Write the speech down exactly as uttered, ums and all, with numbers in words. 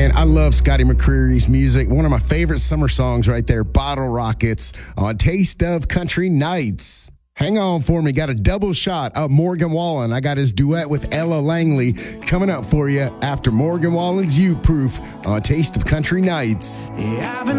Man, I love Scotty McCreery's music. One of my favorite summer songs right there, Bottle Rockets on Taste of Country Nights. Hang on for me. Got a double shot of Morgan Wallen. I got his duet with Ella Langley coming up for you after Morgan Wallen's You Proof on Taste of Country Nights. Yeah, I've been